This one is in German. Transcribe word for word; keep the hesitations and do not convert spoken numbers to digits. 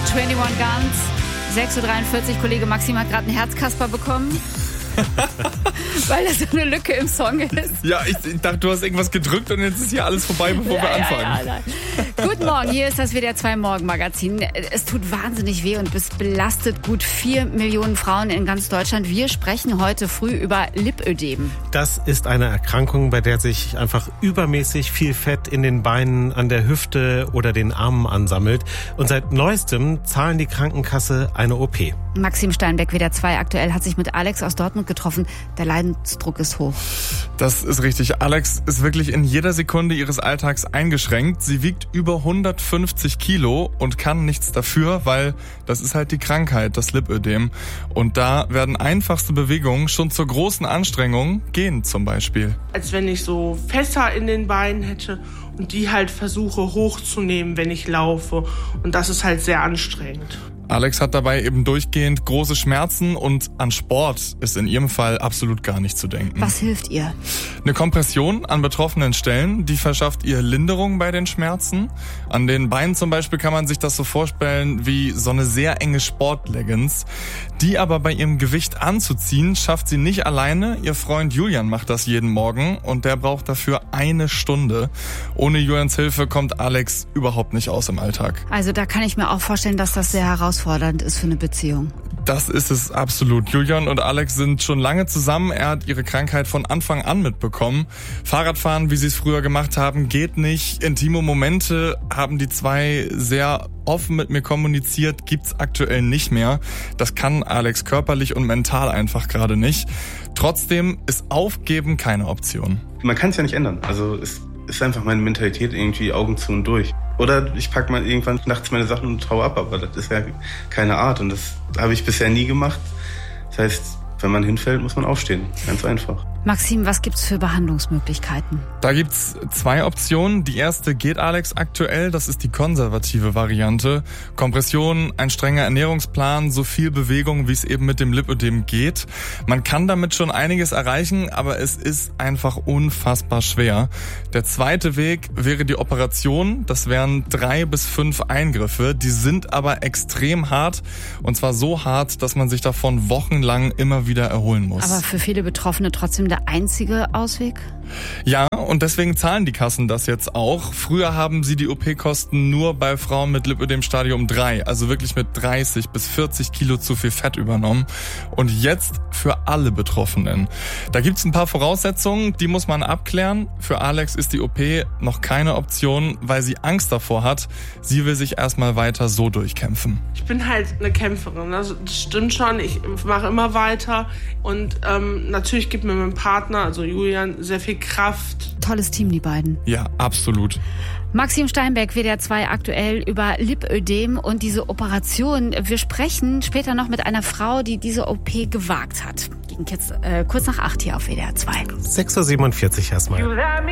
einundzwanzig Guns, sechs Uhr dreiundvierzig. Kollege Maxim hat gerade einen Herzkasper bekommen. Weil da so eine Lücke im Song ist. Ja, ich, ich dachte, du hast irgendwas gedrückt und jetzt ist hier alles vorbei, bevor ja, wir anfangen. Ja, ja, ja. Guten Morgen, hier ist das W D R zwei Morgenmagazin. Es tut wahnsinnig weh und es belastet gut vier Millionen Frauen in ganz Deutschland. Wir sprechen heute früh über Lipödem. Das ist eine Erkrankung, bei der sich einfach übermäßig viel Fett in den Beinen, an der Hüfte oder den Armen ansammelt. Und seit neuestem zahlen die Krankenkasse eine O P. Maxim Steinbeck, W D R zwei aktuell, hat sich mit Alex aus Dortmund getroffen. Der Leidensdruck ist hoch. Das ist richtig. Alex ist wirklich in jeder Sekunde ihres Alltags eingeschränkt. Sie wiegt über hundertfünfzig Kilo und kann nichts dafür, weil das ist halt die Krankheit, das Lipödem. Und da werden einfachste Bewegungen schon zur großen Anstrengung, gehen zum Beispiel. Als wenn ich so Fässer in den Beinen hätte und die halt versuche hochzunehmen, wenn ich laufe. Und das ist halt sehr anstrengend. Alex hat dabei eben durchgehend große Schmerzen und an Sport ist in ihrem Fall absolut gar nicht zu denken. Was hilft ihr? Eine Kompression an betroffenen Stellen, die verschafft ihr Linderung bei den Schmerzen. An den Beinen zum Beispiel kann man sich das so vorstellen wie so eine sehr enge Sportleggings. Die aber bei ihrem Gewicht anzuziehen, schafft sie nicht alleine. Ihr Freund Julian macht das jeden Morgen und der braucht dafür eine Stunde. Ohne Julians Hilfe kommt Alex überhaupt nicht aus im Alltag. Also da kann ich mir auch vorstellen, dass das sehr herausfordernd ist für eine Beziehung. Das ist es absolut. Julian und Alex sind schon lange zusammen. Er hat ihre Krankheit von Anfang an mitbekommen. Fahrradfahren, wie sie es früher gemacht haben, geht nicht. Intime Momente haben die zwei sehr offen mit mir kommuniziert, gibt's aktuell nicht mehr. Das kann Alex körperlich und mental einfach gerade nicht. Trotzdem ist Aufgeben keine Option. Man kann es ja nicht ändern. Also es ist einfach meine Mentalität, irgendwie Augen zu und durch. Oder ich packe mal irgendwann nachts meine Sachen und hau ab, aber das ist ja keine Art und das habe ich bisher nie gemacht. Das heißt, wenn man hinfällt, muss man aufstehen. Ganz einfach. Maxim, was gibt's für Behandlungsmöglichkeiten? Da gibt's zwei Optionen. Die erste geht Alex aktuell, das ist die konservative Variante. Kompression, ein strenger Ernährungsplan, so viel Bewegung, wie es eben mit dem Lipödem geht. Man kann damit schon einiges erreichen, aber es ist einfach unfassbar schwer. Der zweite Weg wäre die Operation. Das wären drei bis fünf Eingriffe. Die sind aber extrem hart und zwar so hart, dass man sich davon wochenlang immer wieder erholen muss. Aber für viele Betroffene trotzdem der einzige Ausweg? Ja, und deswegen zahlen die Kassen das jetzt auch. Früher haben sie die O P-Kosten nur bei Frauen mit Lipödem Stadium drei, also wirklich mit dreißig bis vierzig Kilo zu viel Fett übernommen. Und jetzt für alle Betroffenen. Da gibt's ein paar Voraussetzungen, die muss man abklären. Für Alex ist die O P noch keine Option, weil sie Angst davor hat. Sie will sich erstmal weiter so durchkämpfen. Ich bin halt eine Kämpferin, also das stimmt schon. Ich mache immer weiter und ähm, natürlich gibt mir mein Partner, also Julian, sehr viel Kraft. Tolles Team, die beiden. Ja, absolut. Maxim Steinbeck, W D R zwei aktuell über Lipödem und diese Operation. Wir sprechen später noch mit einer Frau, die diese O P gewagt hat. Ging jetzt äh, kurz nach acht hier auf W D R zwei. sechs Uhr siebenundvierzig erstmal.